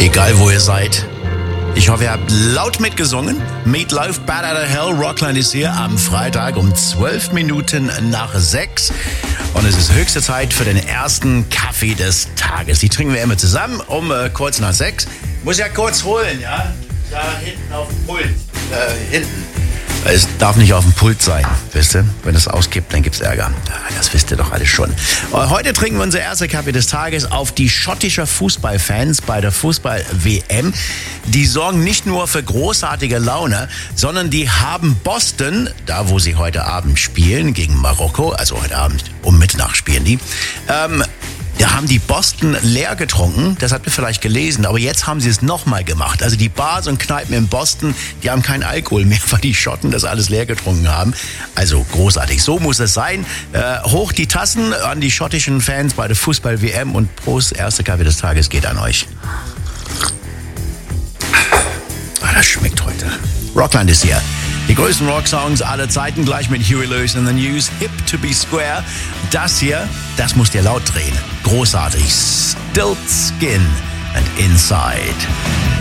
Egal wo ihr seid. Ich hoffe, ihr habt laut mitgesungen. Meatloaf, Bad Out of Hell, Rockland ist hier am Freitag um 12 Minuten nach 6. Und es ist höchste Zeit für den ersten Kaffee des Tages. Die trinken wir immer zusammen um kurz nach 6. Muss ja kurz holen, ja? Da hinten auf dem Pult. Hinten. Es darf nicht auf dem Pult sein, wisst ihr? Wenn es auskippt, dann gibt's Ärger. Das wisst ihr doch alles schon. Heute trinken wir unser erster Kaffee des Tages auf die schottischer Fußballfans bei der Fußball-WM. Die sorgen nicht nur für großartige Laune, sondern die haben Boston, da wo sie heute Abend spielen, gegen Marokko, also heute Abend um Mitternacht spielen die, da haben die Boston leer getrunken, das habt ihr vielleicht gelesen, aber jetzt haben sie es nochmal gemacht. Also die Bars und Kneipen in Boston, die haben keinen Alkohol mehr, weil die Schotten das alles leer getrunken haben. Also großartig, so muss es sein. Hoch die Tassen an die schottischen Fans bei der Fußball-WM und Prost, erster Kaffee des Tages geht an euch. Das schmeckt heute. Rockland ist hier. Die größten Rocksongs aller Zeiten, gleich mit Huey Lewis in the News, Hip to be Square. Das hier, das musst ihr laut drehen. Großartig. Stilt Skin and Inside.